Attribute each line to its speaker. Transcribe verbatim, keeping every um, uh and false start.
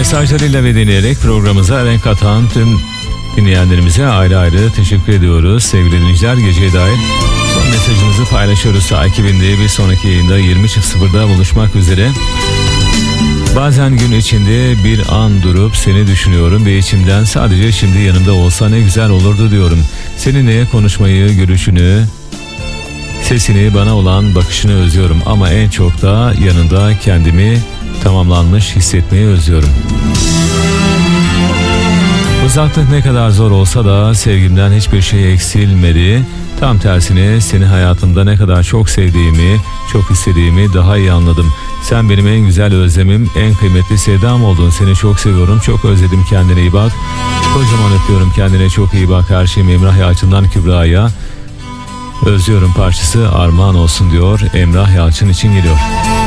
Speaker 1: Mesajlarıyla ve dinleyerek programımıza renk katan tüm dinleyenlerimize ayrı ayrı teşekkür ediyoruz. Sevgili dinleyiciler, geceye dair son mesajınızı paylaşıyoruz. Takibinde bir sonraki yayında yirmi sıfırda buluşmak üzere. Bazen gün içinde bir an durup seni düşünüyorum ve içimden sadece şimdi yanımda olsa ne güzel olurdu diyorum. Seninle konuşmayı, görüşünü, sesini, bana olan bakışını özlüyorum ama en çok da yanında kendimi tamamlanmış hissetmeyi özlüyorum. Uzaklık ne kadar zor olsa da sevgimden hiçbir şey eksilmedi. Tam tersine seni hayatımda ne kadar çok sevdiğimi, çok istediğimi daha iyi anladım. Sen benim en güzel özlemim, en kıymetli sevdam oldun. Seni çok seviyorum, çok özledim, kendine iyi bak. Kocaman öpüyorum, kendine çok iyi bak. Her şeyim Emrah Yalçın'dan Kübra'ya. Özlüyorum parçası armağan olsun diyor. Emrah Yalçın için geliyor.